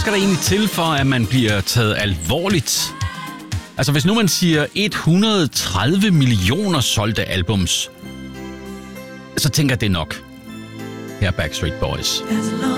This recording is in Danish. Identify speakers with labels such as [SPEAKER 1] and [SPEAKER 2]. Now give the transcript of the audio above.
[SPEAKER 1] skal der egentlig til for, at man bliver taget alvorligt? Altså, hvis nu man siger 130 millioner solgte albums, så tænker jeg det nok. Her er Backstreet Boys.